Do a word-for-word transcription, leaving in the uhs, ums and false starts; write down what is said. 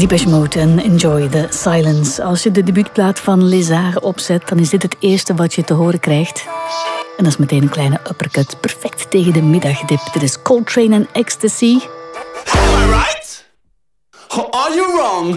Depeche Mode en Enjoy the Silence. Als je de debuutplaat van Lézard opzet, dan is dit het eerste wat je te horen krijgt. En dat is meteen een kleine uppercut. Perfect tegen de middagdip. Dit is Coltrane en Ecstasy. Am I right? Or are you wrong?